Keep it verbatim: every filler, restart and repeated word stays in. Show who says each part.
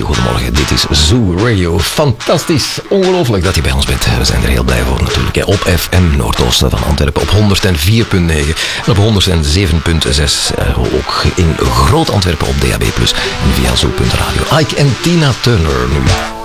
Speaker 1: goedemorgen. Dit is Zoo Radio. Fantastisch. Ongelooflijk dat je bij ons bent. We zijn er heel blij voor natuurlijk. Op F M Noordoosten van Antwerpen op honderdvier komma negen en op honderdzeven komma zes. Ook in Groot Antwerpen op D A B plus, en via zoo punt radio. Ike en Tina Turner nu.